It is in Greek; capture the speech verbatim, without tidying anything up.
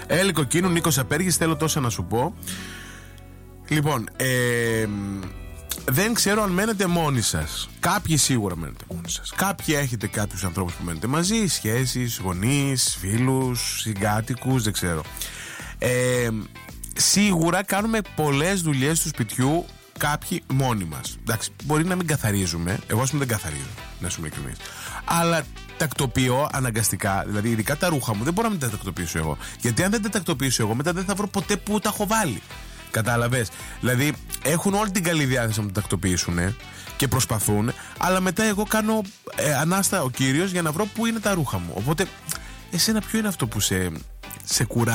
Έλλη Κοκκίνου, Νίκος Απέργης, θέλω τόσα να σου πω. Λοιπόν, ε, δεν ξέρω αν μένετε μόνοι σας. Κάποιοι σίγουρα μένετε μόνοι σας. Κάποιοι έχετε κάποιους ανθρώπους που μένετε μαζί, σχέσεις, γονείς, φίλους, συγκάτοικους, δεν ξέρω. Ε, σίγουρα κάνουμε πολλές δουλειές του σπιτιού κάποιοι μόνοι μας. Εντάξει, μπορεί να μην καθαρίζουμε. Εγώ ας πούμε δεν καθαρίζω, να σου είμαι ειλικρινής. Αλλά τακτοποιώ αναγκαστικά. Δηλαδή, ειδικά τα ρούχα μου δεν μπορώ να μην τα τακτοποιήσω εγώ. Γιατί αν δεν τα τακτοποιήσω εγώ, μετά δεν θα βρω ποτέ που τα έχω βάλει. Κατάλαβες. Δηλαδή, έχουν όλη την καλή διάθεση να μου τα τακτοποιήσουν και προσπαθούν, αλλά μετά εγώ κάνω ε, ανάστα ο κύριος για να βρω που είναι τα ρούχα μου. Οπότε, εσένα ποιο είναι αυτό που σε, σε κουράζει?